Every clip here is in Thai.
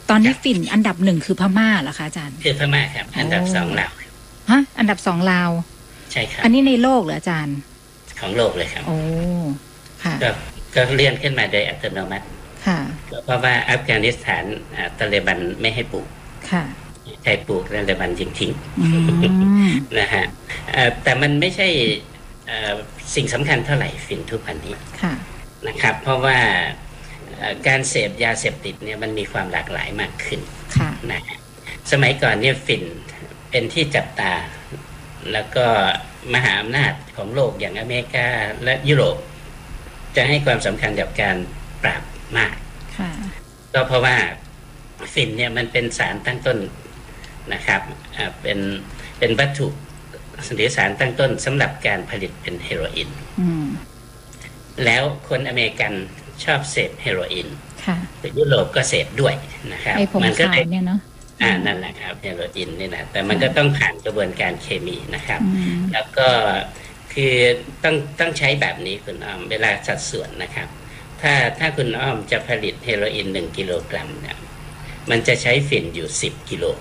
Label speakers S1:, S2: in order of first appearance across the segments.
S1: ตอนนี้ฝิ่นอันดับหนึ่งคือพม่าเหรอคะอาจารย์
S2: คือพม่าครับอันดับ2ลาว
S1: ฮะอันดับ2ลาว
S2: ใช่ครับ
S1: อันนี้ในโลกเหรออาจารย์
S2: ของโลกเลยครับ
S1: โอ้ค่ะ
S2: ก็เลื่อนขึ้นมาโดยอัตโนมัติ
S1: ค่ะ
S2: เพราะว่าอัฟกานิสถานตาลิบันไม่ให้ปลูก
S1: ค่ะ
S2: ใครปลูกตาลิบันทิ้งนะฮะแต่มันไม่ใช่สิ่งสำคัญเท่าไหร่ฝิ่นทุกวันนี้นะครับเพราะว่าการเสพยาเสพติดเนี่ยมันมีความหลากหลายมากขึ้นนะสมัยก่อนเนี่ยฝิ่นเป็นที่จับตาแล้วก็มหาอำนาจของโลกอย่างอเมริกาและยุโรปจะให้ความสำคัญกับการปราบมากก็เพราะว่าฝิ่นเนี่ยมันเป็นสารตั้งต้นนะครับเป็นวัตถุหรือสารตั้งต้นสำหรับการผลิตเป็นเฮโรอีนแล้วคนอเมริกันชอบเสพเฮโรอีนแต่ยุโรปก็เสพด้วยนะครับ
S1: มันก็เลยเนี่ยเนาะ
S2: นั่นแหละครับเฮโรอีนนี่นะแต่มันก็ต้องผ่านกระบวนการเคมีนะครับแล้วก็คือต้องใช้แบบนี้คุณอ้อมเวลาสัดส่วนนะครับถ้าคุณอ้อมจะผลิตเฮโรอีน1กิโลกรัมเนี่ยมันจะใช้ฝิ่นอยู่10กิโล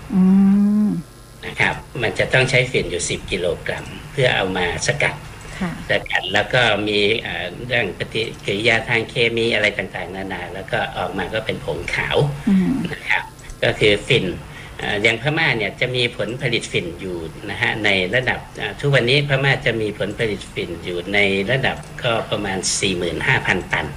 S2: นะครับมันจะต้องใช้ฝิ่นอยู่10กิโลกรัมเพื่อเอามาสกัดแล้วก็มีเรื่องปฏิกิริยาทางเคมีอะไรต่างๆนานาแล้วก็ออกมาก็เป็นผงขาวนะครับก็คือฝิ่นอย่างพม่าเนี่ยจะมีผลผลิตฝิ่นอยู่นะฮะในระดับทุกวันนี้พม่าจะมีผลผลิตฝิ่นอยู่ในระดับก็ประมาณ 45,000 ตัน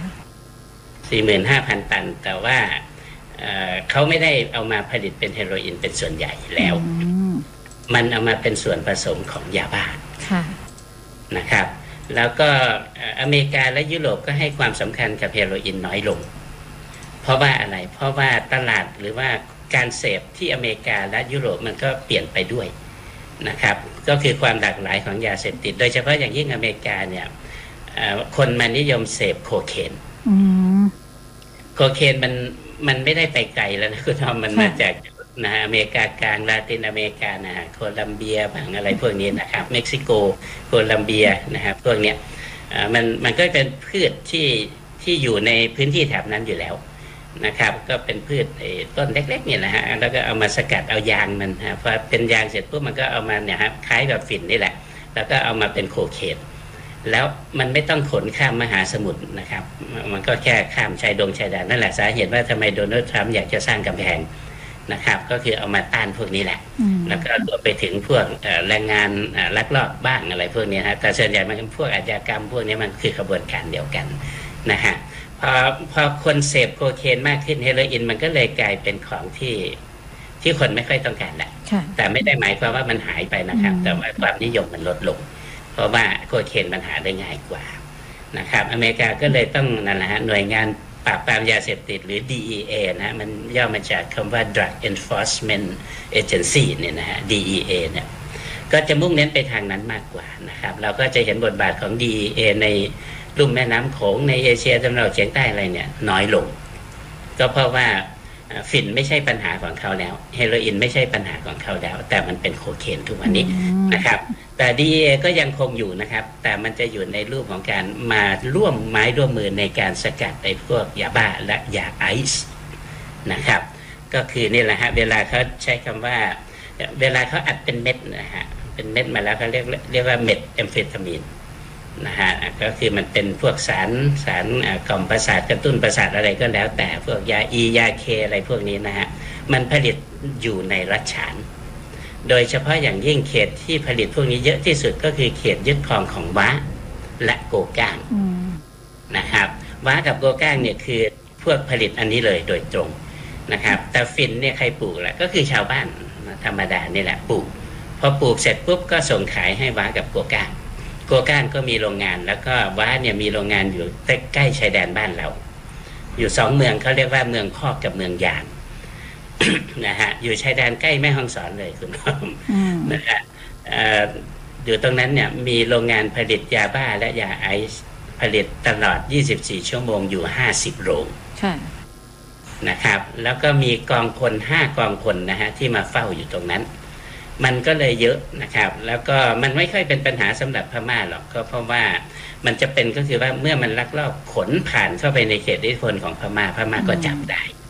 S2: 45,000 ตันแต่ว่าเขาไม่ได้เอามาผลิตเป็นเฮโรอีนเป็นส่วนใหญ่แล้วมันเอามาเป็นส่วนผสมของยาบ้านะครับแล้วก็อเมริกาและยุโรปก็ให้ความสำคัญกับเฮโรอีนน้อยลงเพราะว่าอะไรเพราะว่าตลาดหรือว่าการเสพที่อเมริกาและยุโรปมันก็เปลี่ยนไปด้วยนะครับก็คือความหลากหลายของยาเสพติดโดยเฉพาะอย่างยิ่งอเมริกาเนี่ยคนมานิยมเสพโคเคนโคเคนมันไม่ได้ไปไกลแล้วนะคุณทอมมันมาจากนะอเมริกากลางลาตินอเมริกานะโคลัมเบียบางอะไรพวกนี้นะครับเม็กซิโกโคลัมเบียนะครับพวกเนี้ยมันก็เป็นพืชที่อยู่ในพื้นที่แถบนั้นอยู่แล้วนะครับก็เป็นพืชต้นเล็กๆเนี่ยนะฮะแล้วก็เอามาสกัดเอายางมันฮะพอเป็นยางเสร็จปุ๊บมันก็เอามาเนี่ยครับคล้ายกับฝิ่นนี่แหละแล้วก็เอามาเป็นโคเคนแล้วมันไม่ต้องขนข้ามมหาสมุทรนะครับมันก็แค่ข้ามชายแดนนั่นแหละสาเหตุว่าทำไมโดนัลด์ทรัมป์อยากจะสร้างกำแพงนะครับก็คือเอามาต้านพวกนี้แหละแล้วก็รวมไปถึงพวกแรงงานลักลอบบ้างอะไรพวกนี้นะแต่ส่วนใหญ่มันเป็นพวกอาชญากรรมพวกนี้มันคือกระบวนการเดียวกันนะฮะพอคนเสพโคเคนมากขึ้นเฮโรอีนมันก็เลยกลายเป็นของที่คนไม่ค่อยต้องการแหละแต่ไม่ได้หมายความว่ามันหายไปนะครับแต่ว่าความนิยมมันลดลงเพราะว่าโคเคนมันหาได้ง่ายกว่านะครับอเมริกาก็เลยต้องนั่นแหละฮะหน่วยงานปราบปรามยาเสพติดหรือ DEA นะมันย่อมาจากคำว่า Drug Enforcement Agency เนี่ยนะฮะ DEA เนี่ยก็จะมุ่งเน้นไปทางนั้นมากกว่านะครับเราก็จะเห็นบทบาทของ DEA ในลุ่มแม่น้ำโขงในเอเชียตะวันออกเฉียงใต้อะไรเนี่ยน้อยลงก็เพราะว่าฝิ่นไม่ใช่ปัญหาของเขาแล้วเฮโรอีนไม่ใช่ปัญหาของเขาแล้วแต่มันเป็นโคเคนทุกวันนี้นะครับแต่ DEA ก็ยังคงอยู่นะครับแต่มันจะอยู่ในรูปของการมาร่วมไม้ร่วมมือในการสกัดไอ้พวกยาบ้าและยาไอซ์นะครับก็คือนี่แหละฮะเวลาเขาใช้คำว่าเวลาเขาอัดเป็นเม็ดนะฮะเป็นเม็ดมาแล้วเขาเรียกว่าเม็ดแอมเฟตามีนนะฮะก็คือมันเป็นพวกสารกล่อมประสาทกระตุ้นประสาทอะไรก็แล้วแต่พวกยาอียาเคอะไรพวกนี้นะฮะมันผลิตอยู่ในรัฐฉานโดยเฉพาะอย่างยิ่งเขตที่ผลิตพวกนี้เยอะที่สุดก็คือเขตยึดครองของว้าและโกก้างนะครับว้ากับโกก้างเนี่ยคือพวกผลิตอันนี้เลยโดยตรงนะครับแต่ฝิ่นเนี่ยใครปลูกล่ะก็คือชาวบ้านธรรมดานี่แหละปลูกพอปลูกเสร็จปุ๊บก็ส่งขายให้ว้ากับโกก้างก็มีโรงงานแล้วก็ว้าเนี่ยมีโรงงานอยู่ใกล้ชายแดนบ้านเราอยู่2เมืองเขาเรียกว่าเมืองคอกกับเมืองยางนะฮะอยู่ชายแดนใกล้แม่ฮ่องสอนเลยคุณผู้ชมนะฮะอยู่ตรงนั้นเนี่ยมีโรงงานผลิตยาบ้าและยาไอซ์ผลิตตลอด24ชั่วโมงอยู่50โรงนะครับแล้วก็มีกองพล5กองพลนะฮะที่มาเฝ้าอยู่ตรงนั้นมันก็เลยเยอะนะครับแล้วก็มันไม่ค่อยเป็นปัญหาสำหรับพม่าหรอกก็เพราะว่ามันจะเป็นก็คือว่าเมื่อมันลักลอบขนผ่านเข้าไปในเขตอิทธิพลของพม่าก็จับได้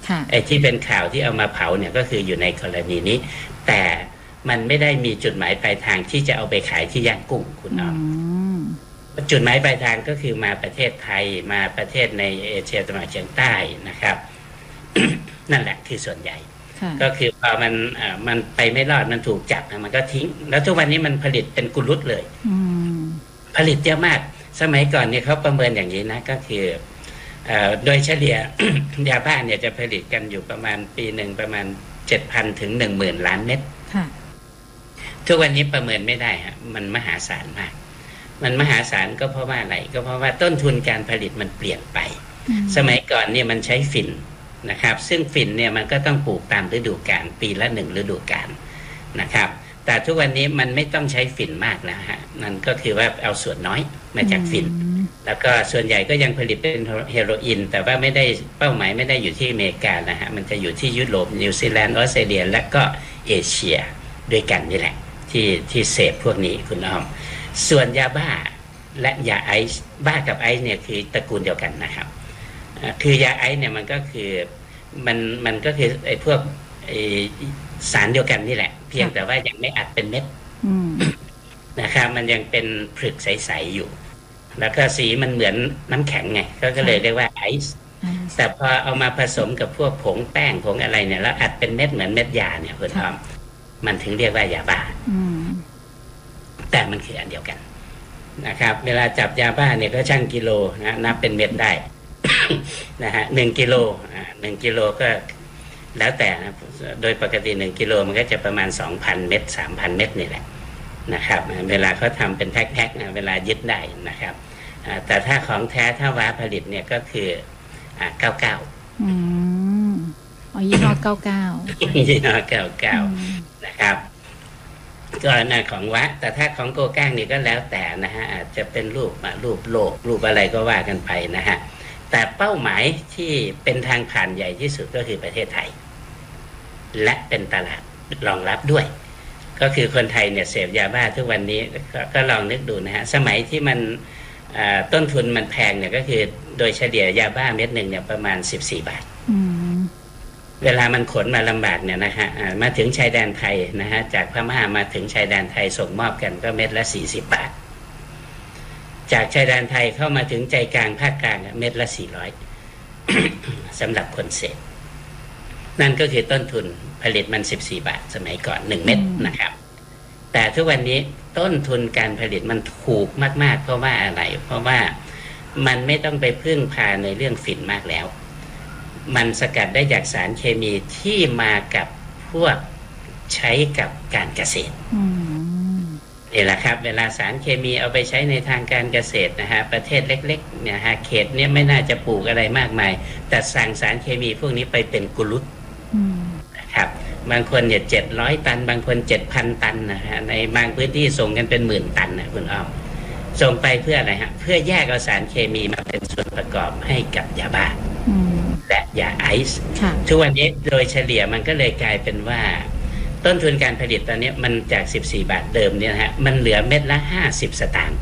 S2: ไอ้ที่เป็นข่าวที่เอามาเผาเนี่ยก็คืออยู่ในกรณีนี้แต่มันไม่ได้มีจุดหมายปลายทางที่จะเอาไปขายที่ย่างกุ้งคุณอ้อมจุดหมายปลายทางก็คือมาประเทศไทยมาประเทศในเอเชียตะวันออกเฉียงใต้นะครับ นั่นแหละคือส่วนใหญ่ก็คือพอมันไปไม่รอดมันถูกจับมันก็ทิ้งแล้วทุกวันนี้มันผลิตเป็นกุลุตเลยผลิตเยอะมากสมัยก่อนเนี่ยเขาประเมินอย่างนี้นะก็คือโดยเฉลี่ย ยาบ้าเนี่ยจะผลิตกันอยู่ประมาณปีหนึ่งประมาณ 7,000 ถึง 10,000 ล้านเม็ดทุกวันนี้ประเมินไม่ได้ฮะมันมหาศาลมากมันมหาศาลก็เพราะว่าอะไรก็เพราะว่าต้นทุนการผลิตมันเปลี่ยนไปสมัยก่อนเนี่ยมันใช้ฝิ่นนะครับซึ่งฝิ่นเนี่ยมันก็ต้องปลูกตามฤดูกาลปีละ1ฤดูกาลนะครับแต่ทุกวันนี้มันไม่ต้องใช้ฝิ่นมากแล้วฮะนั่นก็คือว่าเอาส่วนน้อยมาจากฝิ่นแล้วก็ส่วนใหญ่ก็ยังผลิตเป็นเฮโรอีนแต่ว่าไม่ได้เป้าหมายไม่ได้อยู่ที่อเมริกานะฮะมันจะอยู่ที่ยุโรปนิวซีแลนด์ออสเตรเลียและก็เอเชียด้วยกันนี่แหละที่เสพพวกนี้คุณอ้อมส่วนยาบ้าและยาไอซ์บ้ากับไอซ์เนี่ยคือตระกูลเดียวกันนะครับคือยาไอซ์เนี่ยมันก็คือมันก็คือไอ้พวกไอ้สารเดียวกันนี่แหละเพียงแต่ว่ายังไม่อัดเป็นเม็ดนะครับมันยังเป็นผลึกใสๆอยู่แล้วก็สีมันเหมือนน้ำแข็งไงก็เลยเรียกว่าไอซ์แต่พอเอามาผสมกับพวกผงแป้งผงอะไรเนี่ยแล้วอัดเป็นเม็ดเหมือนเม็ดยาเนี่ยคุณอ้อมมันถึงเรียกว่ายาบ้าแต่มันคืออันเดียวกันนะครับเวลาจับยาบ้าเนี่ยก็ชั่งกิโลนะนับเป็นเม็ดได้ นะฮะ1 กิโล1 กิโลก็แล้วแต่นะโดยปกติ1 กิโลมันก็จะประมาณ 2,000 เม็ด 3,000 เม็ดนี่แหละนะครับเวลาเขาทำเป็นแพ็คๆนะเวลายึดได้นะครับแต่ถ้าของแท้ถ้าว้าผลิตเนี่ยก็คือ99
S1: ยี่ห้อ99
S2: ยี่ห้อ99นะครับก็น่าของวะแต่ถ้าของโกก้างนี่ก็แล้วแต่นะฮะอาจจะเป็นรูปโลกรูปอะไรก็ว่ากันไปนะฮะแต่เป้าหมายที่เป็นทางผ่านใหญ่ที่สุดก็คือประเทศไทยและเป็นตลาดรองรับด้วยก็คือคนไทยเนี่ยเสพยาบ้าทุกวันนี้ก็ลองนึกดูนะฮะสมัยที่มันต้นทุนมันแพงเนี่ยก็คือโดยเฉลี่ยยาบ้าเม็ดหนึ่งเนี่ยประมาณ14 บาทเวลามันขนมาลำบากเนี่ยนะฮะมาถึงชายแดนไทยนะฮะจากพม่ามาถึงชายแดนไทยส่งมอบกันก็เม็ดละ40 บาทจากชายแดนไทยเข้ามาถึงใจกลางภาคกลางเม็ดละ400 สำหรับคนเสพนั่นก็คือต้นทุนผลิตมัน14 บาทสมัยก่อน1 เม็ดนะครับแต่ทุกวันนี้ต้นทุนการผลิตมันถูกมากๆเพราะว่าอะไรเพราะว่ามันไม่ต้องไปพึ่งพาในเรื่องฝิ่นมากแล้วมันสกัดได้จากสารเคมีที่มากับพวกใช้กับการเกษตรนี่แหละครับเวลาสารเคมีเอาไปใช้ในทางการเกษตรนะฮะประเทศเล็กๆเนี่ยฮะเขตเนี้ยไม่น่าจะปลูกอะไรมากมายแต่สั่งสารเคมีพวกนี้ไปเป็นกุลุตนะครับบางคนเนี่ย700 ตันบางคน 7,000 ตันนะฮะในบางพื้นที่ส่งกันเป็น10,000 ตันนะคุณอ้อมส่งไปเพื่ออะไรฮะเพื่อแยกเอาสารเคมีมาเป็นส่วนประกอบให้กับยาบ้าและยาไอซ์ทุกวันนี้โดยเฉลี่ยมันก็เลยกลายเป็นว่าต้นทุนการผลิตตอนนี้มันจาก14 บาทเดิมเนี่ยนะฮะมันเหลือเม็ดละ50 สตางค์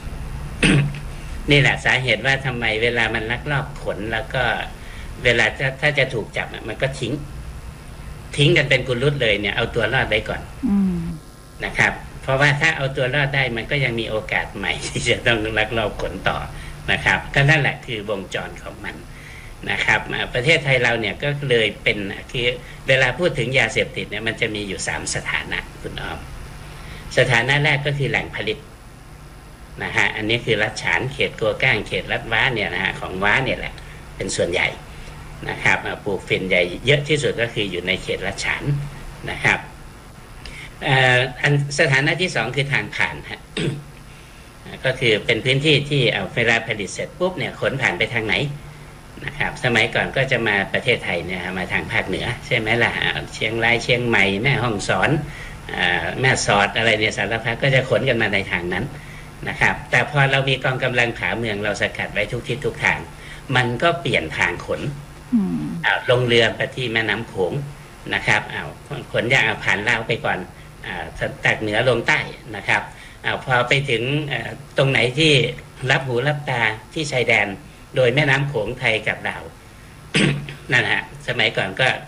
S2: นี่แหละสาเหตุว่าทำไมเวลามันลักลอบขนแล้วก็เวลาถ้าจะถูกจับมันก็ทิ้งกันเป็นกุลุตเลยเนี่ยเอาตัวรอดไว้ก่อนนะครับเพราะว่าถ้าเอาตัวรอดได้มันก็ยังมีโอกาสใหม่ที่จะต้องลักลอบขนต่อนะครับก็นั่นแหละคือวงจรของมันนะครับประเทศไทยเราเนี่ยก็เลยเป็นคือเวลาพูดถึงยาเสพติดเนี่ยมันจะมีอยู่3 สถานะคุณอ้อมสถานะแรกก็คือแหล่งผลิตนะฮะอันนี้คือรัฐฉานเขตกัวก้างเขตรัฐว้าเนี่ยนะฮะของว้าเนี่ยแหละเป็นส่วนใหญ่นะครับปลูกฝิ่นใหญ่เยอะที่สุดก็คืออยู่ในเขตรัฐฉานนะครับอันสถานะที่2คือทางผ่านฮะ ก็คือเป็นพื้นที่ที่เอาเวลาผลิตเสร็จปุ๊บเนี่ยขนผ่านไปทางไหนนะครับสมัยก่อนก็จะมาประเทศไทยเนี่ยมาทางภาคเหนือใช่ไหมล่ะเชียงรายเชียงใหม่แม่ฮ่องสอนแม่สอดอะไรเนี่ยสารพัดก็จะขนกันมาในทางนั้นนะครับแต่พอเรามีกองกำลังผาเมืองเราสกัดไว้ทุกทิศทุกทางมันก็เปลี่ยนทางขนลงเรือไปที่แม่น้ำโขงนะครับขนอย่างผ่านลาวไปก่อนจากเหนือลงใต้นะครับพอไปถึงตรงไหนที่รับหูรับตาที่ชายแดนโดยแม่น้ำโขงไทยกับลาว พนั่นฮะสมัยก่อนก็